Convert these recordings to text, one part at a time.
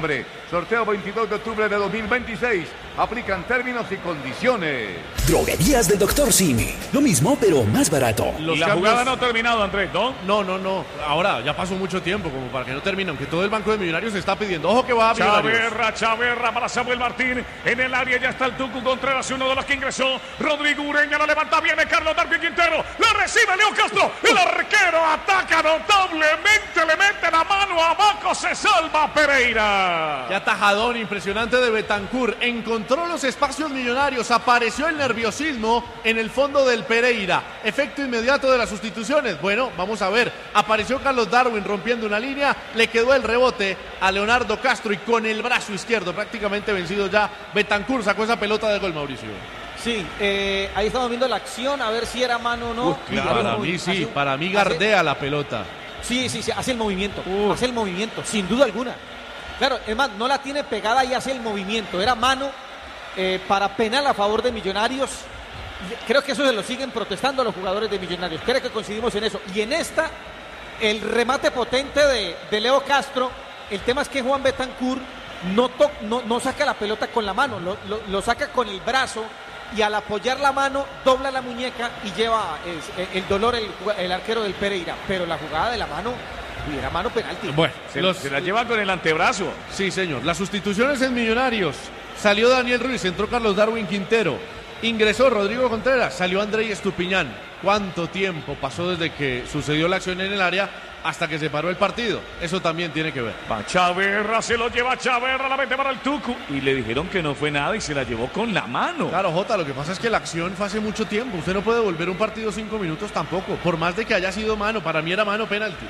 noviembre. Sorteo 22 de octubre de 2026. Aplican términos y condiciones. Droguerías del Dr. Simi. Lo mismo, pero más barato. La jugada no ha terminado, Andrés, ¿no? No. Ahora, ya pasó mucho tiempo como para que no termine, aunque todo el banco de Millonarios se está pidiendo. Ojo que va a Millonarios. Chaverra para Samuel Martín. En el área ya está el Tucu Contreras, uno de los que ingresó. Rodrigo Ureña la levanta, viene Carlos Darwin Quintero. La recibe Leo Castro. El arquero ataca notablemente, le mete la mano abajo, se salva Pereira. Qué atajadón impresionante de Betancur. Encontró los espacios Millonarios, apareció el nerviosismo en el fondo del Pereira. Efecto inmediato de las sustituciones. Bueno, vamos a ver. Apareció Carlos Darwin rompiendo una línea, le quedó el rebote a Leonardo Castro y con el brazo izquierdo prácticamente vencido ya, Betancur sacó esa pelota de gol, Mauricio. Sí, ahí estamos viendo la acción, a ver si era mano o no. Claro, para mí sí, para mí gardea la pelota. Sí, hace el movimiento, sin duda alguna. Claro, es más, no la tiene pegada y hace el movimiento, era mano para penal a favor de Millonarios. Creo que eso se lo siguen protestando a los jugadores de Millonarios, creo que coincidimos en eso. Y en esta, el remate potente de Leo Castro, el tema es que Juan Betancur no saca la pelota con la mano, lo saca con el brazo y al apoyar la mano dobla la muñeca y lleva el dolor el arquero del Pereira, pero la jugada de la mano era mano penalti. Bueno, se la lleva con el antebrazo. Sí, señor. Las sustituciones en Millonarios. Salió Daniel Ruiz, entró Carlos Darwin Quintero, ingresó Rodrigo Contreras, salió Andrei Estupiñán. ¿Cuánto tiempo pasó desde que sucedió la acción en el área hasta que se paró el partido? Eso también tiene que ver. Va Chaverra, se lo lleva Chaverra, la mete para el Tucu. Y le dijeron que no fue nada y se la llevó con la mano. Claro, Jota, lo que pasa es que la acción fue hace mucho tiempo. Usted no puede volver un partido 5 minutos tampoco. Por más de que haya sido mano, para mí era mano penalti.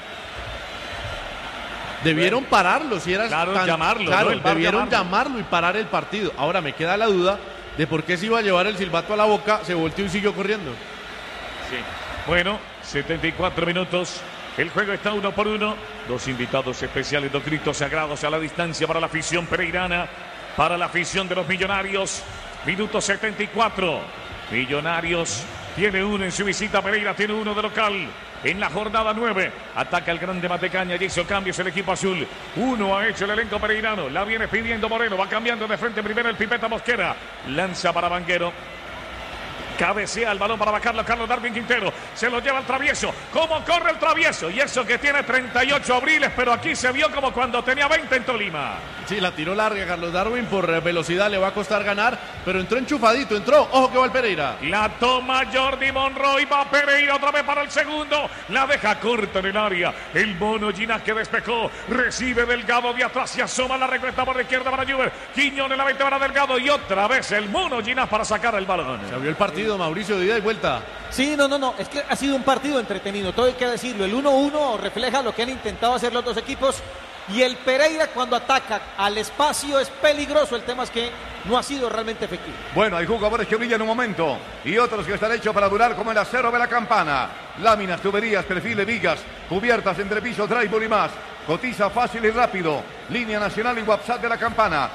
Debieron pararlo, si era llamarlo. Claro, ¿no? debieron llamarlo y parar el partido. Ahora me queda la duda de por qué se iba a llevar el silbato a la boca, se volteó y siguió corriendo. Sí. Bueno, 74 minutos. El juego está 1-1. Dos invitados especiales, dos gritos sagrados a la distancia para la afición pereirana, para la afición de los Millonarios. Minuto 74. Millonarios tiene uno en su visita, Pereira tiene uno de local. En la jornada 9, ataca el grande Matecaña y hizo cambios el equipo azul. Uno ha hecho el elenco pereirano, la viene pidiendo Moreno, va cambiando de frente primero el Pipeta Mosquera. Lanza para Vanguero. Cabecea el balón para bajarlo Carlos Darwin Quintero. Se lo lleva el travieso. ¿Cómo corre el travieso? Y eso que tiene 38 abriles, pero aquí se vio como cuando tenía 20 en Tolima. Sí, la tiró larga Carlos Darwin, por velocidad le va a costar ganar, pero entró enchufadito, entró. Ojo que va el Pereira. La toma Jordi Monroy, va Pereira otra vez para el segundo. La deja corta en el área. El mono Ginás que despejó. Recibe Delgado de atrás y asoma la recuesta por la izquierda para Juber. Quiñones la 20 para Delgado y otra vez el mono Ginás para sacar el balón. Se abrió el partido. Mauricio, de ida y vuelta. Sí, no, es que ha sido un partido entretenido, todo hay que decirlo. El 1-1 refleja lo que han intentado hacer los dos equipos y el Pereira cuando ataca al espacio es peligroso, el tema es que no ha sido realmente efectivo. Bueno, hay jugadores que brillan un momento y otros que están hechos para durar como el acero de la campana. Láminas, tuberías, perfiles, vigas, cubiertas, entrepisos, drywall y más. Cotiza fácil y rápido. Línea nacional y WhatsApp de la campana.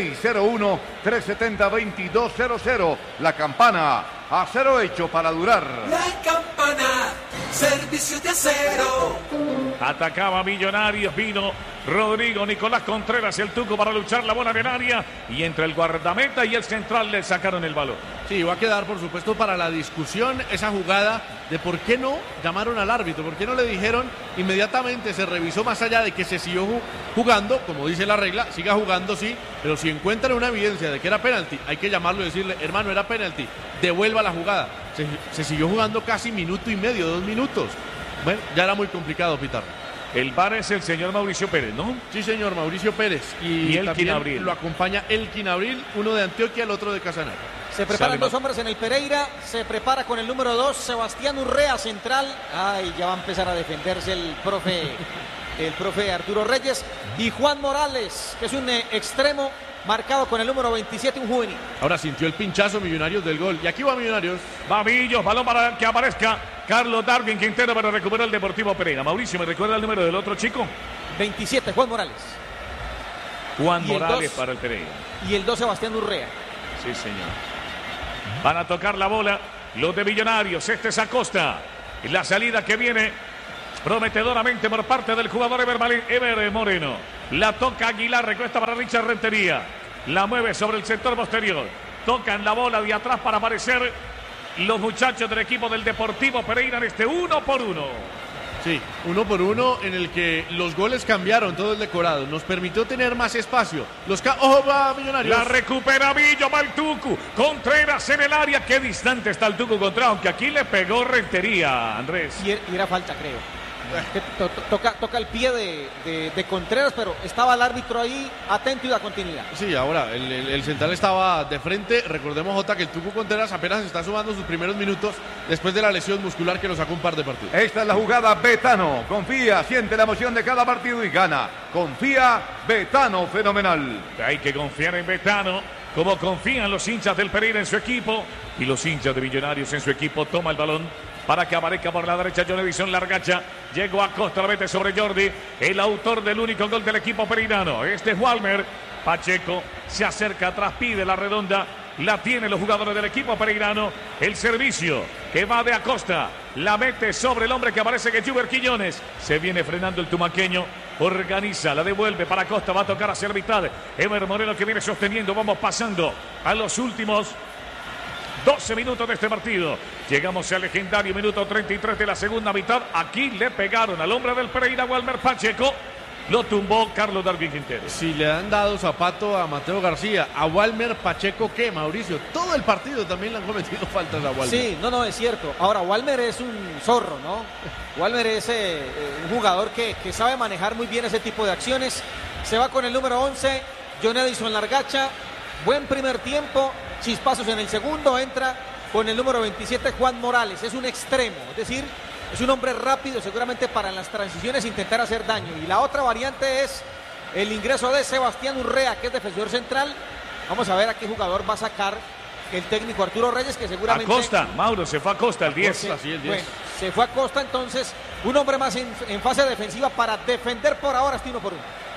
601-370-2200. La campana, acero hecho para durar. La campana, servicios de acero. Atacaba Millonarios, vino Rodrigo Nicolás Contreras, el Tuco para luchar la bola en área. Y entre el guardameta y el central le sacaron el balón. Sí, va a quedar por supuesto para la discusión esa jugada de por qué no llamaron al árbitro, por qué no le dijeron inmediatamente, se revisó más allá de que se siguió jugando, como dice la regla, siga jugando sí, pero si encuentran una evidencia de que era penalti, hay que llamarlo y decirle, hermano, era penalti, devuelva la jugada. Se siguió jugando casi minuto y medio, 2 minutos. Bueno, ya era muy complicado pitar. El VAR es el señor Mauricio Pérez, ¿no? Sí, señor, Mauricio Pérez. Y Elkin Abril. Lo acompaña Elkin Abril, uno de Antioquia, el otro de Casanare. Se preparan dos hombres en el Pereira, se prepara con el número 2, Sebastián Urrea, central. Ay, ya va a empezar a defenderse el profe Arturo Reyes. Y Juan Morales, que es un extremo marcado con el número 27, un juvenil. Ahora sintió el pinchazo Millonarios del gol. Y aquí va Millonarios. Va Millos, balón para que aparezca Carlos Darwin Quintero para recuperar el Deportivo Pereira. Mauricio, ¿me recuerda el número del otro chico? 27, Juan Morales. Juan Morales para el Pereira. Y el 2, Sebastián Urrea. Sí, señor. Van a tocar la bola los de Millonarios. Este es Acosta. La salida que viene prometedoramente por parte del jugador Ever Moreno. La toca Aguilar, recuesta para Richard Rentería. La mueve sobre el sector posterior. Tocan la bola de atrás para aparecer los muchachos del equipo del Deportivo Pereira en este 1-1. Sí, 1-1 en el que los goles cambiaron todo el decorado. Nos permitió tener más espacio. ¡Ojo, va Millonarios! La recupera Villo, va el Tucu. Contreras en el área. Qué distante está el Tucu Contreras, aunque aquí le pegó Rentería, Andrés. Y era falta, creo. Toca el pie de Contreras, pero estaba el árbitro ahí atento y da continuidad. Sí, ahora el central estaba de frente. Recordemos, Jota, que el Tucu Contreras apenas está sumando sus primeros minutos después de la lesión muscular que lo sacó un par de partidos. Esta es la jugada Betano. Confía, siente la emoción de cada partido y gana. Confía, Betano, fenomenal. Hay que confiar en Betano, como confían los hinchas del Pereira en su equipo y los hinchas de Millonarios en su equipo. Toma el balón para que aparezca por la derecha John Edison Largacha. Llegó a Costa, la mete sobre Jordi, el autor del único gol del equipo pereirano. Este es Walmer. Pacheco se acerca atrás, pide la redonda. La tienen los jugadores del equipo pereirano. El servicio que va de Acosta. La mete sobre el hombre que aparece, que es Juber Quiñones. Se viene frenando el tumaqueño. Organiza, la devuelve para Acosta. Va a tocar hacia la mitad. Emer Moreno que viene sosteniendo. Vamos pasando a los últimos 12 minutos de este partido. Llegamos al legendario minuto 33 de la segunda mitad. Aquí le pegaron al hombre del Pereira, Walmer Pacheco. Lo tumbó Carlos Darwin Quintero. Si le han dado zapato a Mateo García, a Walmer Pacheco, ¿qué, Mauricio? Todo el partido también le han cometido faltas a Walmer. Sí, no, es cierto. Ahora, Walmer es un zorro, ¿no? Walmer es un jugador que sabe manejar muy bien ese tipo de acciones. Se va con el número 11, John Edison Largacha. Buen primer tiempo, chispazos en el segundo. Entra con el número 27, Juan Morales. Es un extremo, es decir, es un hombre rápido, seguramente para en las transiciones intentar hacer daño. Y la otra variante es el ingreso de Sebastián Urrea, que es defensor central. Vamos a ver a qué jugador va a sacar el técnico Arturo Reyes, que seguramente... Acosta, Mauro, se fue Acosta, el 10. Sí, el 10. Bueno, se fue Acosta, entonces un hombre más en fase defensiva para defender por ahora este 1-1.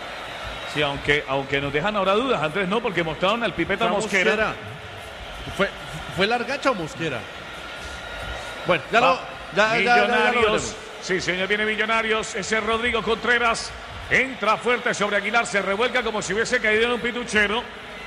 Sí, aunque nos dejan ahora dudas, Andrés, no, porque mostraron al Pipeta Mosquera. ¿Fue Largacha o Mosquera? Bueno, Millonarios. Sí, señor, viene Millonarios. Ese Rodrigo Contreras entra fuerte sobre Aguilar, se revuelca como si hubiese caído en un pituchero.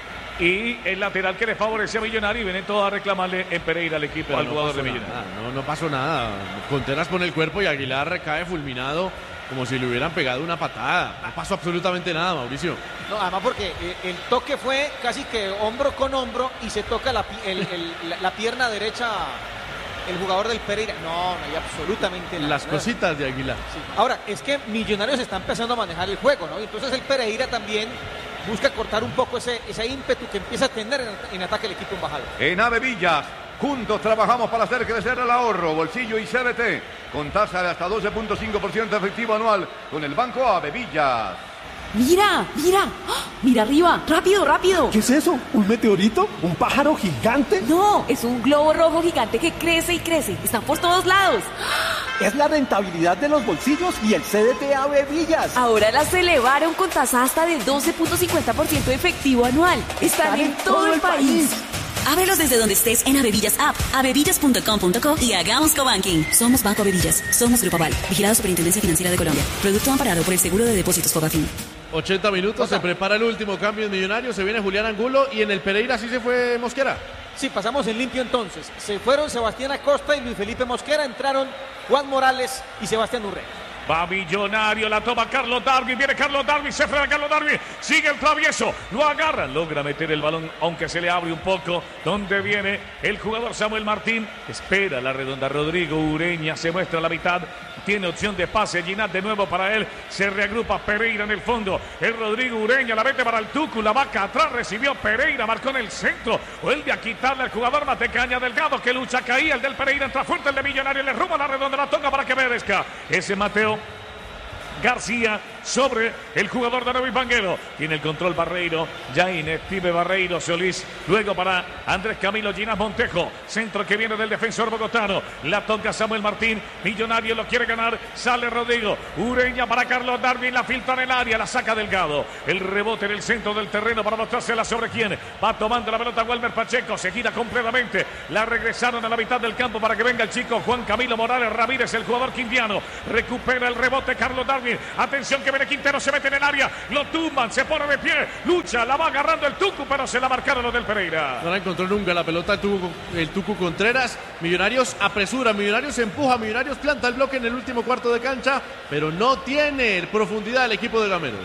Y el lateral que le favorece a Millonarios, y vienen todos a reclamarle en Pereira al equipo, al jugador de Millonarios. No pasó nada. Contreras pone el cuerpo y Aguilar cae fulminado como si le hubieran pegado una patada. No pasó absolutamente nada, Mauricio. No, además porque el toque fue casi que hombro con hombro y se toca la pierna derecha el jugador del Pereira. No hay absolutamente nada. Las cositas de Aguilar. Sí. Ahora, es que Millonarios está empezando a manejar el juego, ¿no? Entonces el Pereira también busca cortar un poco ese ímpetu que empieza a tener en ataque el equipo embajado. En Ave Villas, juntos trabajamos para hacer crecer el ahorro, bolsillo y CBT, con tasa de hasta 12.5% efectivo anual con el Banco Ave Villas. ¡Mira! ¡Ah! ¡Mira arriba! ¡Rápido! ¿Qué es eso? ¿Un meteorito? ¿Un pájaro gigante? No, es un globo rojo gigante que crece y crece. Están por todos lados. Es la rentabilidad de los bolsillos y el CDT Ave Villas. Ahora las elevaron con tasa hasta de 12.50% efectivo anual. Están en todo el país. Ábrelos desde donde estés en Avevillas App, avevillas.com.co y hagamos cobanking. Somos Banco Avevillas, somos Grupo Aval, vigilado Superintendencia Financiera de Colombia. Producto amparado por el Seguro de Depósitos Fobafin. 80 minutos, se prepara el último cambio en Millonarios, se viene Julián Angulo y en el Pereira sí se fue Mosquera. Sí, pasamos en limpio entonces. Se fueron Sebastián Acosta y Luis Felipe Mosquera, entraron Juan Morales y Sebastián Urrea. Va Millonario, la toma Carlos Darwin, viene Carlos Darwin, se frena Carlos Darwin, sigue el travieso, lo agarra, logra meter el balón, aunque se le abre un poco, donde viene el jugador Samuel Martín, espera la redonda, Rodrigo Ureña se muestra a la mitad, tiene opción de pase, Ginat de nuevo para él, se reagrupa Pereira en el fondo, el Rodrigo Ureña la mete para el Tucu, la vaca atrás, recibió Pereira, marcó en el centro, vuelve a quitarle al jugador Matecaña Delgado, que lucha, caía el del Pereira, entra fuerte el de Millonario, le rumba la redonda, la toca para que merezca, ese Mateo García sobre el jugador de Nuevo Ipanguero. Tiene el control Barreiro, Jaine, Steve Barreiro, Solís. Luego para Andrés Camilo Ginás Montejo. Centro que viene del defensor bogotano. La toca Samuel Martín. Millonario lo quiere ganar. Sale Rodrigo. Ureña para Carlos Darwin. La filtra en el área. La saca Delgado. El rebote en el centro del terreno para mostrársela sobre quién. Va tomando la pelota Walmer Pacheco. Se gira completamente. La regresaron a la mitad del campo para que venga el chico Juan Camilo Morales Ramírez, el jugador quindiano. Recupera el rebote Carlos Darwin. Atención que viene Quintero, se mete en el área, lo tumban, se pone de pie, lucha, la va agarrando el Tucu, pero se la marcaron los del Pereira. No la encontró nunca la pelota el Tucu Contreras. Millonarios apresura, Millonarios empuja, Millonarios planta el bloque en el último cuarto de cancha, pero no tiene profundidad el equipo de Gamero.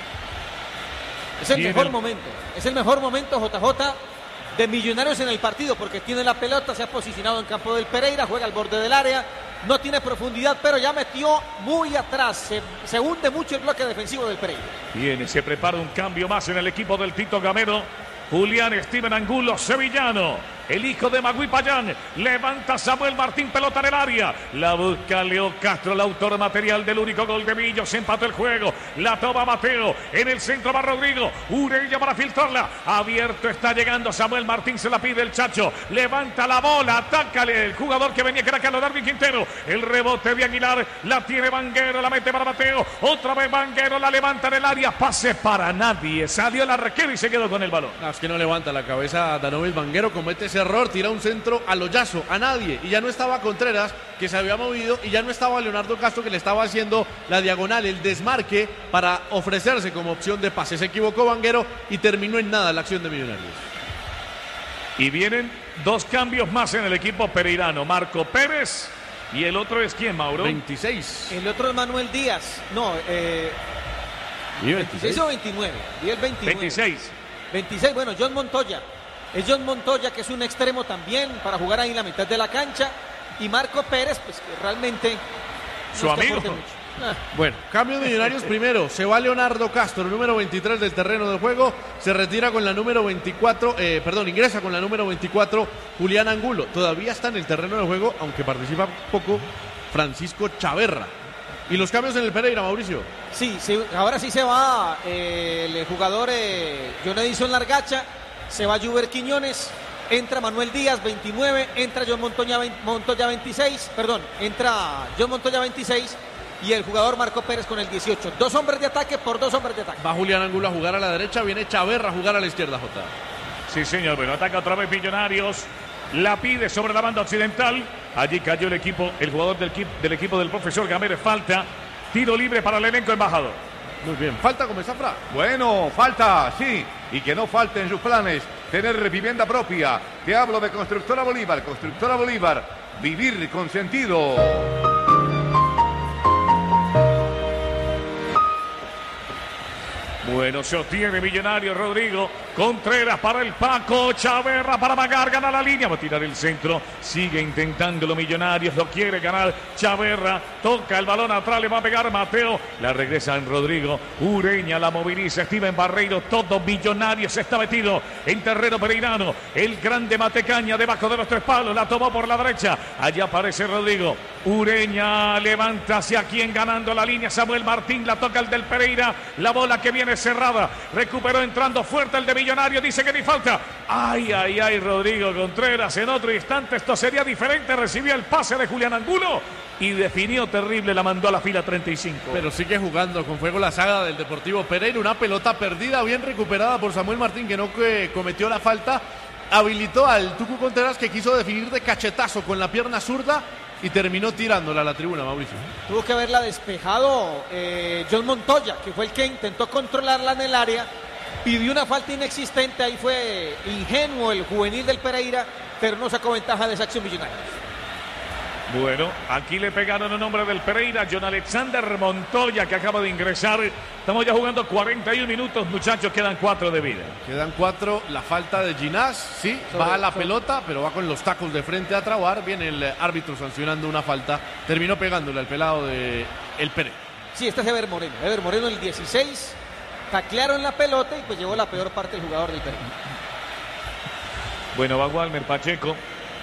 Es el mejor momento, JJ, de Millonarios en el partido, porque tiene la pelota, se ha posicionado en campo del Pereira, juega al borde del área, no tiene profundidad, pero ya metió muy atrás, se hunde mucho el bloque defensivo del Pereira. Viene, se prepara un cambio más en el equipo del Tito Gamero. Julián Steven Angulo, sevillano, el hijo de Magui Payán, levanta Samuel Martín, pelota en el área, la busca Leo Castro, el autor material del único gol de Millos, se empató el juego, la toma Mateo, en el centro va Rodrigo, Ureña para filtrarla, abierto está llegando Samuel Martín, se la pide el Chacho, levanta la bola, atácale el jugador que venía, que era Carlos Darwin Quintero, el rebote de Aguilar, la tiene Vanguero, la mete para Mateo, otra vez Vanguero, la levanta en el área, pase para nadie, salió la arquero y se quedó con el balón. Es que no levanta la cabeza Danovis Vanguero, comete ese error, tira un centro a lo Yazo, a nadie, y ya no estaba Contreras, que se había movido, y ya no estaba Leonardo Castro, que le estaba haciendo la diagonal, el desmarque para ofrecerse como opción de pase. Se equivocó Vanguero y terminó en nada la acción de Millonarios. Y vienen dos cambios más en el equipo pereirano, Marco Pérez, y el otro es ¿quién, Mauro? 26. El otro es Manuel Díaz, no, ¿Y 26 o 29? Y el 29. 26, bueno, John Montoya. Es John Montoya, que es un extremo también para jugar ahí en la mitad de la cancha. Y Marco Pérez, pues que realmente su amigo. Bueno, cambio de Millonarios primero. Se va Leonardo Castro, el número 23 del terreno de juego. Se retira con la número 24, ingresa con la número 24 Julián Angulo. Todavía está en el terreno de juego, aunque participa poco, Francisco Chaverra. ¿Y los cambios en el Pereira, Mauricio? Sí, ahora sí se va el jugador John Edison Largacha, se va Juber Quiñones, entra Manuel Díaz, 29, entra John Montoya 26, entra John Montoya 26 y el jugador Marco Pérez con el 18. 2 hombres de ataque por 2 hombres de ataque. Va Julián Angulo a jugar a la derecha, viene Chaverra a jugar a la izquierda, Jota. Sí, señor, bueno, ataca otra vez Millonarios. La pide sobre la banda occidental. Allí cayó el jugador del equipo del profesor Gamero. Falta. Tiro libre para el elenco embajador. Muy bien. ¿Falta como Zafra? Bueno, falta, sí. Y que no falte en sus planes tener vivienda propia. Te hablo de Constructora Bolívar. Constructora Bolívar. Vivir con sentido. Bueno, se obtiene Millonario, Rodrigo Contreras para el Paco, Chaverra para Magar, gana la línea, va a tirar el centro, sigue intentándolo Millonarios, lo quiere ganar Chaverra, toca el balón atrás, le va a pegar Mateo, la regresa en Rodrigo, Ureña la moviliza, Steven Barreiro, todo Millonarios está metido en terreno pereirano, el grande Matecaña debajo de los 3 palos, la tomó por la derecha, allá aparece Rodrigo, Ureña levanta hacia quien ganando la línea, Samuel Martín, la toca el del Pereira, la bola que viene cerrada, recuperó entrando fuerte el de Millonario, dice que ni falta, ay, Rodrigo Contreras, en otro instante esto sería diferente, recibía el pase de Julián Angulo y definió terrible, la mandó a la fila 35. Pero sigue jugando con fuego la saga del Deportivo Pereira, una pelota perdida, bien recuperada por Samuel Martín, que no cometió la falta, habilitó al Tucu Contreras, que quiso definir de cachetazo con la pierna zurda y terminó tirándola a la tribuna, Mauricio. Tuvo que haberla despejado John Montoya, que fue el que intentó controlarla en el área, pidió una falta inexistente, ahí fue ingenuo el juvenil del Pereira, pero no sacó ventaja de esa acción Millonarios. Bueno, aquí le pegaron el nombre del Pereira, John Alexander Montoya, que acaba de ingresar. Estamos ya jugando 41 minutos, muchachos, quedan 4 de vida. Quedan 4, la falta de Ginás, sí, va a la pelota, pero va con los tacos de frente a trabar. Viene el árbitro sancionando una falta, terminó pegándole al pelado de el Pereira. Sí, este es Ever Moreno el 16, taclearon la pelota y pues llevó la peor parte del jugador del Pereira. Bueno, va Walmer Pacheco.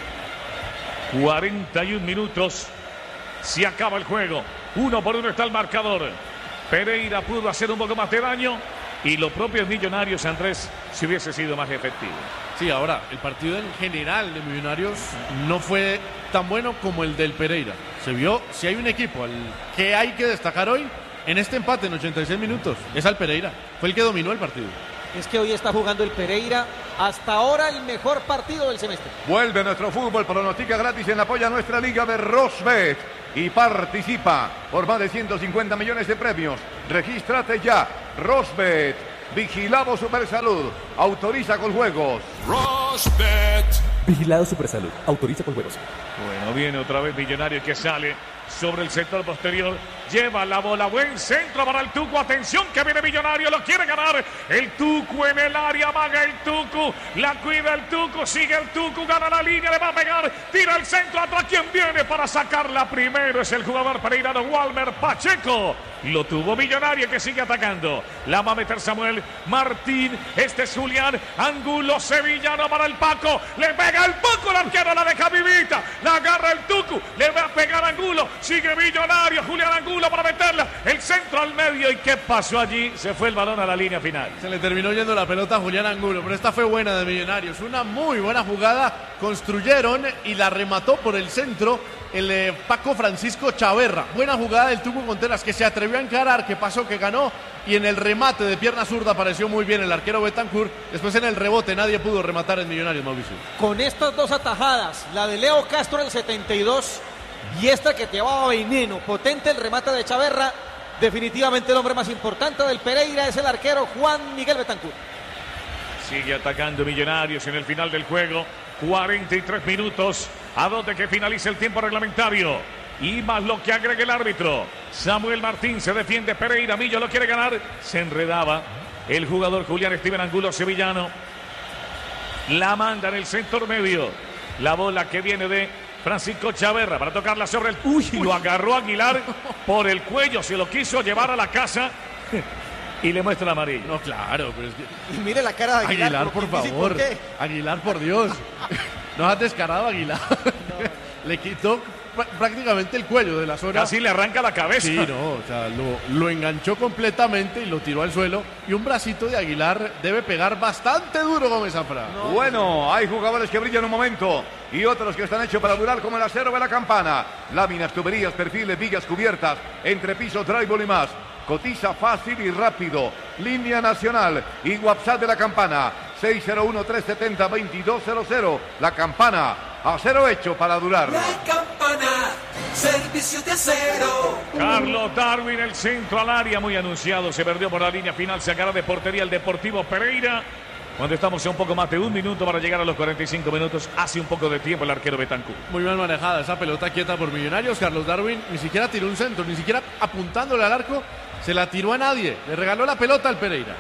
41 minutos, se acaba el juego, 1-1 está el marcador. Pereira pudo hacer un poco más de daño y los propios Millonarios, Andrés, si hubiese sido más efectivo. Sí, ahora, el partido en general de Millonarios no fue tan bueno como el del Pereira. Se vio, si hay un equipo al que hay que destacar hoy, en este empate en 86 minutos, es al Pereira. Fue el que dominó el partido. Es que hoy está jugando el Pereira, hasta ahora el mejor partido del semestre. Vuelve nuestro fútbol, pronostica gratis en apoyo a nuestra liga de Rosbet y participa por más de 150 millones de premios. Regístrate ya. Rosbet. Vigilado Supersalud. Autoriza con juegos. Rosbet. Vigilado Supersalud. Autoriza con juegos. Bueno, viene otra vez Millonario que sale sobre el sector posterior. Lleva la bola, buen centro para el Tucu. Atención que viene Millonario, lo quiere ganar. El Tucu en el área, vaga el Tucu. La cuida el Tucu, sigue el Tucu, gana la línea, le va a pegar. Tira el centro, atrás quien viene para sacarla primero. Es el jugador pereirano Walmer Pacheco. Lo tuvo Millonario que sigue atacando. La va a meter Samuel Martín. Este es Julián Angulo, sevillano para el Paco. Le pega el Paco, la arquero la deja vivita. La agarra el Tucu, le va a pegar Angulo. Sigue Millonario, Julián Angulo para meterla. El centro al medio. ¿Y qué pasó allí? Se fue el balón a la línea final. Se le terminó yendo la pelota a Julián Angulo, pero esta fue buena de Millonarios. Una muy buena jugada. Construyeron y la remató por el centro el Paco Francisco Chaverra. Buena jugada del Tucu Contreras que se atrevió a encarar, que pasó, que ganó. Y en el remate de pierna zurda apareció muy bien el arquero Betancourt. Después en el rebote nadie pudo rematar en Millonarios, Mauricio. Con estas dos atajadas, la de Leo Castro en el 72 y esta que llevaba veneno, potente el remate de Chaverra. Definitivamente el hombre más importante del Pereira es el arquero Juan Miguel Betancourt. Sigue atacando Millonarios en el final del juego. 43 minutos. A donde que finalice el tiempo reglamentario. Y más lo que agregue el árbitro. Samuel Martín se defiende. Pereira, Millo lo quiere ganar. Se enredaba el jugador Julián Steven Angulo, sevillano. La manda en el centro medio. La bola que viene de Francisco Chaverra para tocarla sobre el... Uy, lo agarró Aguilar por el cuello. Se lo quiso llevar a la casa. Y le muestra la amarilla. No, claro, pero es que... Y mire la cara de Aguilar. Aguilar, por favor. ¿Por qué? Aguilar, por Dios. No has descarado a Aguilar. No. Le quitó prácticamente el cuello de la zona. Casi le arranca la cabeza. Sí, no, o sea, lo enganchó completamente y lo tiró al suelo. Y un bracito de Aguilar debe pegar bastante duro, Gómez Zafra. No. Bueno, hay jugadores que brillan un momento y otros que están hechos para durar como el acero de la campana. Láminas, tuberías, perfiles, vigas cubiertas, entrepiso, drywall y más. Cotiza fácil y rápido. Línea nacional y WhatsApp de la campana 601-370-2200. La campana, acero hecho para durar. La campana, servicio de acero. Carlos Darwin, el centro al área, muy anunciado. Se perdió por la línea final. Sacará de portería el Deportivo Pereira. Cuando estamos a un poco más de un minuto para llegar a los 45 minutos. Hace un poco de tiempo el arquero Betancourt. Muy mal manejada esa pelota quieta por Millonarios. Carlos Darwin ni siquiera tiró un centro, ni siquiera apuntándole al arco. Se la tiró a nadie. Le regaló la pelota al Pereira.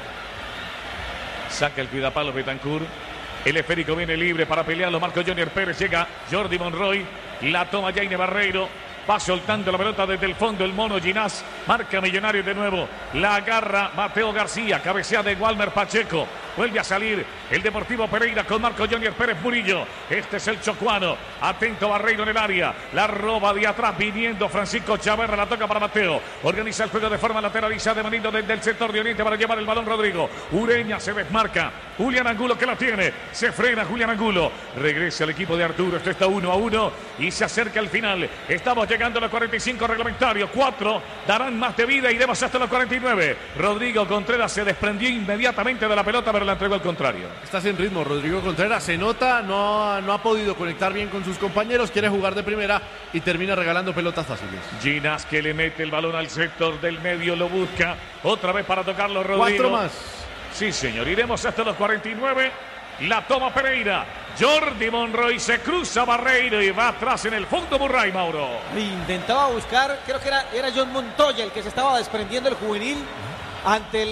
Saca el cuidapalo Betancourt. El esférico viene libre para pelearlo. Marco Junior Pérez. Llega Jordi Monroy. La toma Jaime Barreiro. Va soltando la pelota desde el fondo el mono Ginás. Marca Millonarios de nuevo. La agarra Mateo García. Cabecea de Walmer Pacheco. Vuelve a salir el Deportivo Pereira con Marco Junior Pérez Murillo. Este es el chocuano. Atento Barreiro en el área. La roba de atrás viniendo Francisco Chaverra. La toca para Mateo. Organiza el juego de forma lateralizada. Veniendo desde el sector de oriente para llevar el balón Rodrigo. Ureña se desmarca. Julián Angulo que la tiene. Se frena Julián Angulo. Regresa el equipo de Arturo. Esto está 1-1 y se acerca al final. Estamos llegando a los 45 reglamentarios. 4 darán más de vida. Iremos hasta los 49. Rodrigo Contreras se desprendió inmediatamente de la pelota, pero la entregó al contrario. Está sin ritmo Rodrigo Contreras. Se nota, no ha podido conectar bien con sus compañeros. Quiere jugar de primera y termina regalando pelotas fáciles. Ginás que le mete el balón al sector del medio. Lo busca otra vez para tocarlo Rodrigo. 4 más. Sí, señor. Iremos hasta los 49. La toma Pereira. Jordi Monroy se cruza Barreiro y va atrás en el fondo Murray, Mauro. Intentaba buscar, creo que era John Montoya el que se estaba desprendiendo el juvenil ante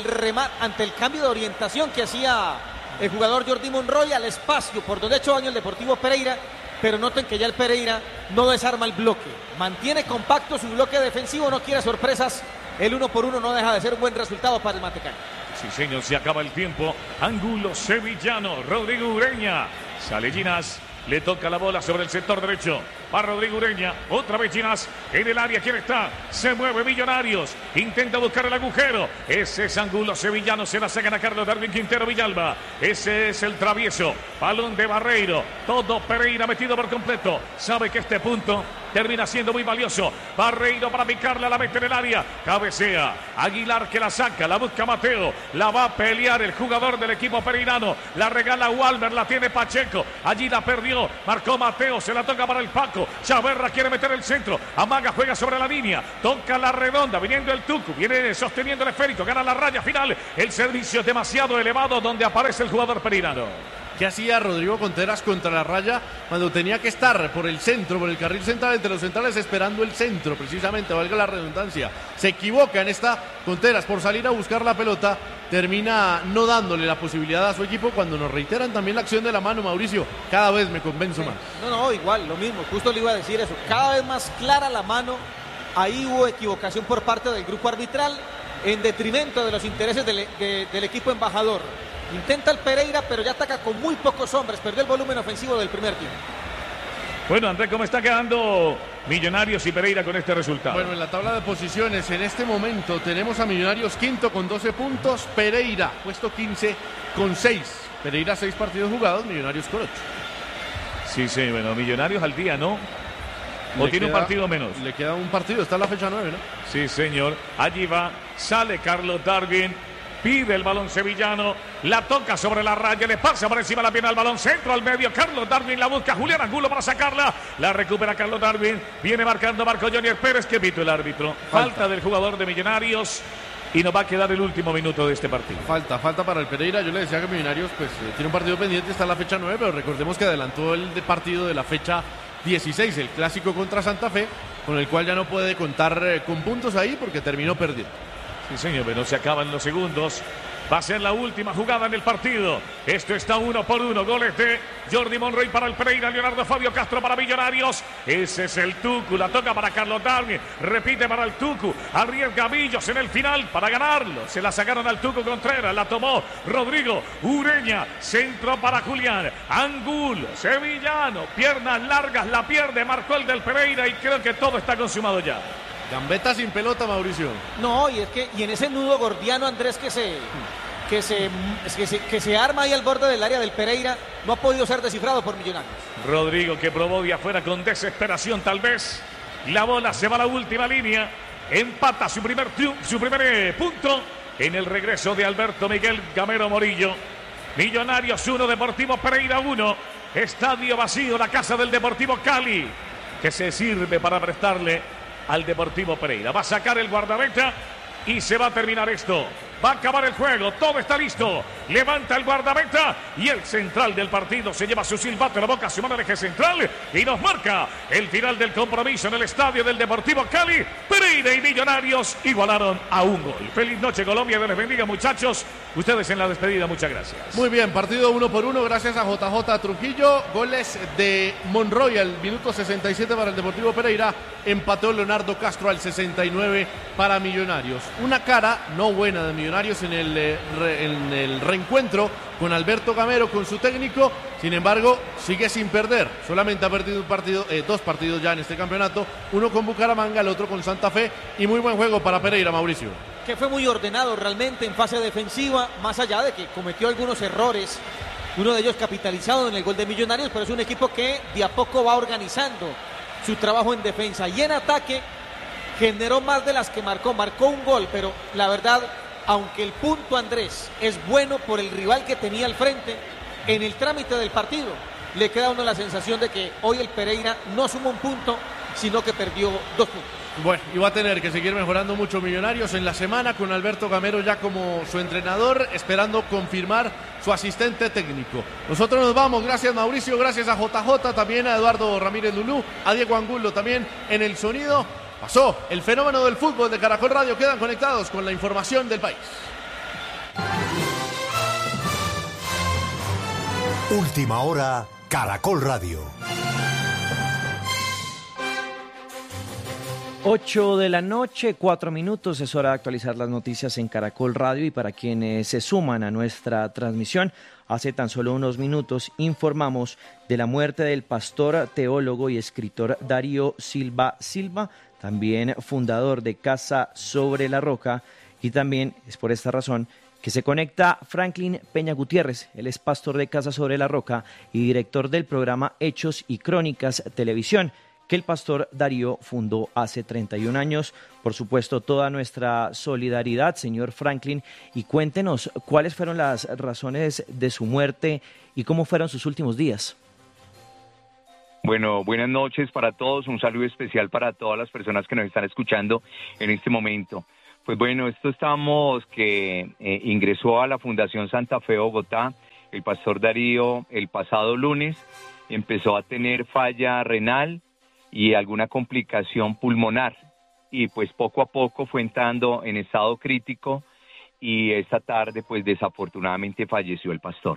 el cambio de orientación que hacía el jugador Jordi Monroy al espacio por donde ha hecho daño el Deportivo Pereira. Pero noten que ya el Pereira no desarma el bloque. Mantiene compacto su bloque defensivo, no quiere sorpresas. El 1-1 no deja de ser un buen resultado para el Matecán. Sí, señor, se acaba el tiempo. Angulo sevillano, Rodrigo Ureña. Sale Ginás, le toca la bola sobre el sector derecho. Va Rodrigo Ureña, otra vez Ginás en el área. ¿Quién está? Se mueve Millonarios. Intenta buscar el agujero. Ese es Angulo sevillano. Se la sacan a Carlos Darwin Quintero Villalba. Ese es el travieso. Balón de Barreiro. Todo Pereira metido por completo. Sabe que este punto termina siendo muy valioso. Barreiro para picarla, la mete en el área. Cabecea. Aguilar que la saca, la busca Mateo. La va a pelear el jugador del equipo pereirano. La regala Walmer, la tiene Pacheco. Allí la perdió. Marcó Mateo, se la toca para el Paco. abajo. Chaverra quiere meter el centro. Amaga, juega sobre la línea. Toca la redonda. Viniendo el Tucu. Viene sosteniendo el esférico. Gana la raya final. El servicio es demasiado elevado donde aparece el jugador pereirano. ¿Qué hacía Rodrigo Contreras contra la raya cuando tenía que estar por el centro, por el carril central entre los centrales esperando el centro? Precisamente, valga la redundancia. Se equivoca en esta Contreras por salir a buscar la pelota. Termina no dándole la posibilidad a su equipo cuando nos reiteran también la acción de la mano, Mauricio. Cada vez me convenzo más. No, igual, lo mismo. Justo le iba a decir eso. Cada vez más clara la mano. Ahí hubo equivocación por parte del grupo arbitral en detrimento de los intereses del equipo embajador. Intenta el Pereira, pero ya ataca con muy pocos hombres. Perdió el volumen ofensivo del primer tiempo. Bueno, Andrés, ¿cómo está quedando Millonarios y Pereira con este resultado? Bueno, en la tabla de posiciones, en este momento tenemos a Millonarios quinto con 12 puntos. Pereira, puesto 15 con 6. Pereira 6 partidos jugados, Millonarios con 8. Sí, bueno, Millonarios al día, ¿no? ¿O tiene un partido menos? Le queda un partido, está en la fecha 9, ¿no? Sí, señor. Allí va, sale Carlos Darwin. Pide el balón sevillano, la toca sobre la raya, le pasa por encima la pierna al balón, centro al medio, Carlos Darwin la busca, Julián Angulo para sacarla, la recupera Carlos Darwin, viene marcando Marco Junior Pérez, que pito el árbitro, falta del jugador de Millonarios y nos va a quedar el último minuto de este partido. Falta para el Pereira, yo le decía que Millonarios pues tiene un partido pendiente, está en la fecha 9, pero recordemos que adelantó el partido de la fecha 16, el clásico contra Santa Fe, con el cual ya no puede contar con puntos ahí porque terminó perdiendo. Sí, señor, pero se acaban los segundos. Va a ser la última jugada en el partido. Esto está 1-1. Goles de Jordi Monroy para el Pereira. Leonardo Fabio Castro para Millonarios. Ese es el Tucu. La toca para Carlos Darwin. Repite para el Tucu. Arriesga Villos en el final para ganarlo. Se la sacaron al Tucu Contreras. La tomó Rodrigo Ureña. Centro para Julián Angulo. Sevillano. Piernas largas. La pierde. Marcó el del Pereira. Y creo que todo está consumado ya. Gambeta sin pelota, Mauricio. No, y en ese nudo gordiano, Andrés, que se arma ahí al borde del área del Pereira, no ha podido ser descifrado por Millonarios. Rodrigo, que probó de afuera con desesperación tal vez. La bola se va a la última línea. Empata su primer punto en el regreso de Alberto Miguel Gamero Morillo. Millonarios 1, Deportivo Pereira 1. Estadio vacío, la casa del Deportivo Cali, que se sirve para prestarle al Deportivo Pereira. Va a sacar el guardameta y se va a terminar esto. Va a acabar el juego, todo está listo. Levanta el guardameta y el central del partido se lleva su silbato a la boca, su mano al eje central y nos marca el final del compromiso en el estadio del Deportivo Cali. Pereira y Millonarios igualaron a un gol. Feliz noche, Colombia, Dios les bendiga, muchachos. Ustedes en la despedida, muchas gracias. Muy bien, partido 1-1, gracias a JJ Trujillo. Goles de Monroy al minuto 67 para el Deportivo Pereira. Empató Leonardo Castro al 69 para Millonarios. Una cara no buena de Millonarios en el reencuentro con Alberto Gamero, con su técnico. Sin embargo, sigue sin perder. Solamente ha perdido dos partidos ya en este campeonato. Uno con Bucaramanga, el otro con Santa Fe. Y muy buen juego para Pereira, Mauricio. Que fue muy ordenado realmente en fase defensiva, más allá de que cometió algunos errores. Uno de ellos capitalizado en el gol de Millonarios, pero es un equipo que de a poco va organizando su trabajo en defensa. Y en ataque generó más de las que marcó un gol, pero la verdad, aunque el punto, Andrés, es bueno por el rival que tenía al frente, en el trámite del partido le queda a uno la sensación de que hoy el Pereira no sumó un punto, sino que perdió 2 puntos. Bueno, y va a tener que seguir mejorando mucho Millonarios en la semana con Alberto Gamero ya como su entrenador, esperando confirmar su asistente técnico. Nosotros nos vamos, gracias Mauricio, gracias a JJ, también a Eduardo Ramírez Lulú, a Diego Angulo también en el sonido. Pasó el fenómeno del fútbol de Caracol Radio, quedan conectados con la información del país. Última hora, Caracol Radio. 8 de la noche, 4 minutos, es hora de actualizar las noticias en Caracol Radio y para quienes se suman a nuestra transmisión, hace tan solo unos minutos informamos de la muerte del pastor, teólogo y escritor Darío Silva, también fundador de Casa Sobre la Roca, y también es por esta razón que se conecta Franklin Peña Gutiérrez. Él es pastor de Casa Sobre la Roca y director del programa Hechos y Crónicas Televisión, que el pastor Darío fundó hace 31 años. Por supuesto, toda nuestra solidaridad, señor Franklin, y cuéntenos cuáles fueron las razones de su muerte y cómo fueron sus últimos días. Bueno, buenas noches para todos, un saludo especial para todas las personas que nos están escuchando en este momento. Pues bueno, estamos que ingresó a la Fundación Santa Fe Bogotá el pastor Darío el pasado lunes, empezó a tener falla renal y alguna complicación pulmonar y pues poco a poco fue entrando en estado crítico y esta tarde pues desafortunadamente falleció el pastor.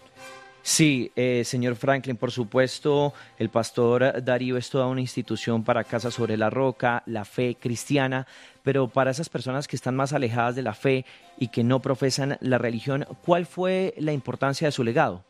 Sí, señor Franklin, por supuesto, el pastor Darío es toda una institución para Casa sobre la Roca, la fe cristiana, pero para esas personas que están más alejadas de la fe y que no profesan la religión, ¿cuál fue la importancia de su legado?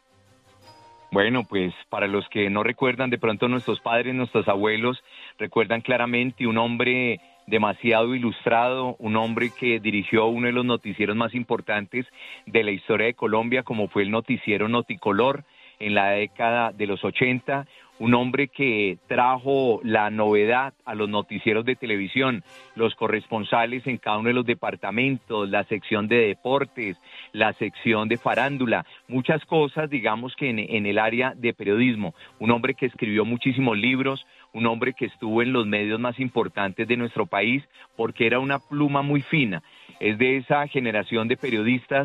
Bueno, pues para los que no recuerdan, de pronto nuestros padres, nuestros abuelos, recuerdan claramente un hombre demasiado ilustrado, un hombre que dirigió uno de los noticieros más importantes de la historia de Colombia, como fue el noticiero Noticolor en la década de los 80, un hombre que trajo la novedad a los noticieros de televisión, los corresponsales en cada uno de los departamentos, la sección de deportes, la sección de farándula, muchas cosas, digamos que en el área de periodismo, un hombre que escribió muchísimos libros, un hombre que estuvo en los medios más importantes de nuestro país porque era una pluma muy fina. Es de esa generación de periodistas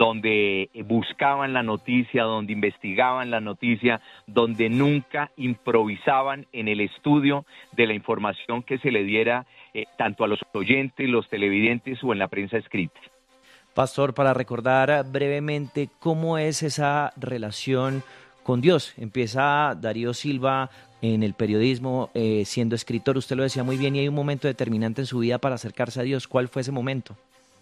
donde buscaban la noticia, donde investigaban la noticia, donde nunca improvisaban en el estudio de la información que se le diera tanto a los oyentes, los televidentes o en la prensa escrita. Pastor, para recordar brevemente cómo es esa relación con Dios. Empieza Darío Silva en el periodismo siendo escritor, usted lo decía muy bien, y hay un momento determinante en su vida para acercarse a Dios. ¿Cuál fue ese momento?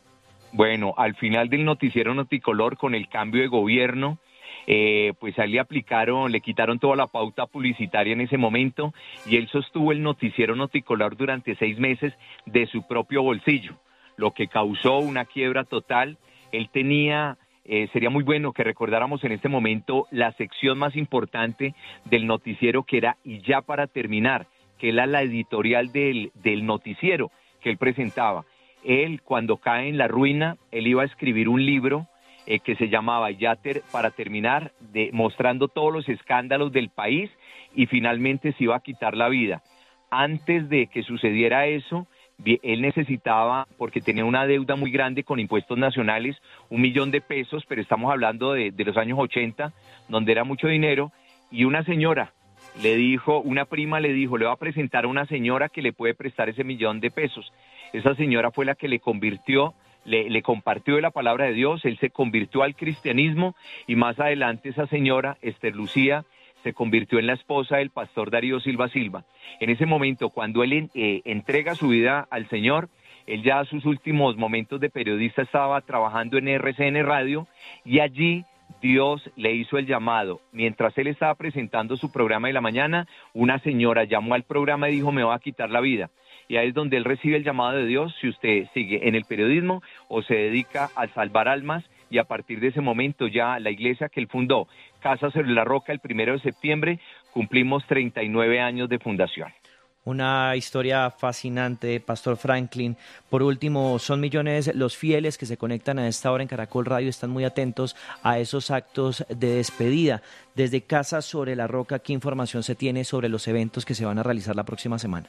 Bueno, al final del noticiero Noticolor, con el cambio de gobierno, pues a él le quitaron toda la pauta publicitaria en ese momento y él sostuvo el noticiero Noticolor durante 6 meses de su propio bolsillo, lo que causó una quiebra total. Él tenía... sería muy bueno que recordáramos en este momento la sección más importante del noticiero, que era Y ya para terminar, que era la editorial del noticiero que él presentaba. Él, cuando cae en la ruina, él iba a escribir un libro que se llamaba Ya para terminar, mostrando todos los escándalos del país, y finalmente se iba a quitar la vida. Antes de que sucediera eso, él necesitaba, porque tenía una deuda muy grande con impuestos nacionales, 1 millón de pesos, pero estamos hablando de los años 80, donde era mucho dinero, y una señora le dijo, una prima le dijo, le va a presentar a una señora que le puede prestar ese 1 millón de pesos. Esa señora fue la que le convirtió, le compartió de la palabra de Dios, él se convirtió al cristianismo, y más adelante esa señora, Esther Lucía, se convirtió en la esposa del pastor Darío Silva Silva. En ese momento, cuando él entrega su vida al Señor, él ya a sus últimos momentos de periodista estaba trabajando en RCN Radio, y allí Dios le hizo el llamado. Mientras él estaba presentando su programa de la mañana, una señora llamó al programa y dijo, me va a quitar la vida. Y ahí es donde él recibe el llamado de Dios, si usted sigue en el periodismo o se dedica a salvar almas, y a partir de ese momento ya la iglesia que él fundó, Casa sobre la Roca, el 1 de septiembre, cumplimos 39 años de fundación. Una historia fascinante, Pastor Franklin. Por último, son millones los fieles que se conectan a esta hora en Caracol Radio, están muy atentos a esos actos de despedida. Desde Casa sobre la Roca, ¿qué información se tiene sobre los eventos que se van a realizar la próxima semana?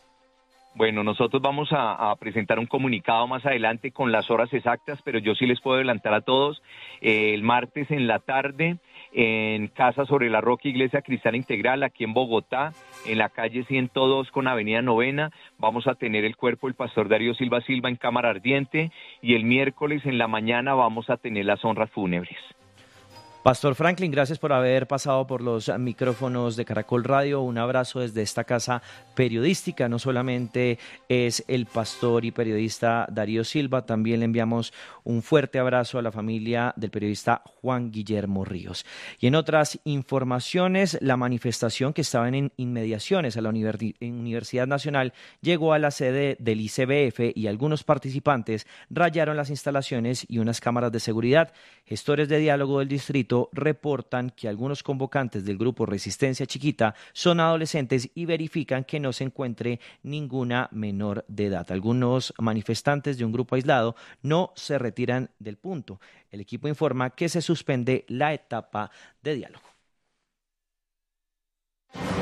Bueno, nosotros vamos a presentar un comunicado más adelante con las horas exactas, pero yo sí les puedo adelantar a todos. El martes en la tarde, en Casa sobre la Roca, Iglesia Cristiana Integral, aquí en Bogotá, en la calle 102 con Avenida Novena, vamos a tener el cuerpo del pastor Darío Silva Silva en cámara ardiente, y el miércoles en la mañana vamos a tener las honras fúnebres. Pastor Franklin, gracias por haber pasado por los micrófonos de Caracol Radio. Un abrazo desde esta casa periodística. No solamente es el pastor y periodista Darío Silva, también le enviamos un fuerte abrazo a la familia del periodista Juan Guillermo Ríos. Y en otras informaciones, la manifestación que estaba en inmediaciones a la Universidad Nacional llegó a la sede del ICBF y algunos participantes rayaron las instalaciones y unas cámaras de seguridad. Gestores de diálogo del distrito reportan que algunos convocantes del grupo Resistencia Chiquita son adolescentes y verifican que no se encuentre ninguna menor de edad. Algunos manifestantes de un grupo aislado no se retiran del punto. El equipo informa que se suspende la etapa de diálogo.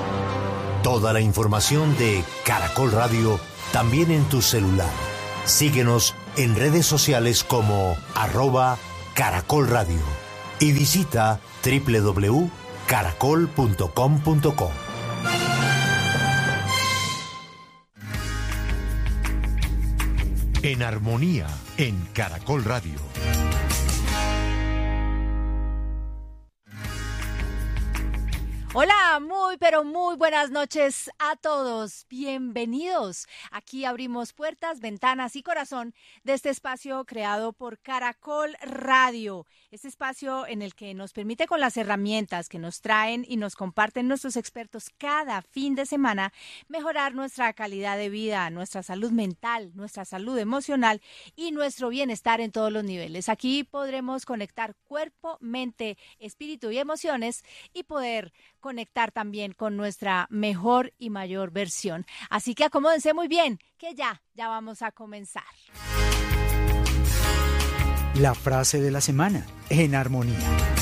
Toda la información de Caracol Radio también en tu celular. Síguenos en redes sociales como @Caracol Radio y visita www.caracol.com.co. En armonía en Caracol Radio. Hola, pero muy buenas noches a todos. Bienvenidos. Aquí abrimos puertas, ventanas y corazón de este espacio creado por Caracol Radio. Este espacio en el que nos permite, con las herramientas que nos traen y nos comparten nuestros expertos cada fin de semana, mejorar nuestra calidad de vida, nuestra salud mental, nuestra salud emocional y nuestro bienestar en todos los niveles. Aquí podremos conectar cuerpo, mente, espíritu y emociones y poder conectar también con nuestra mejor y mayor versión. Así que acomódense muy bien, que ya vamos a comenzar. La frase de la semana, en armonía.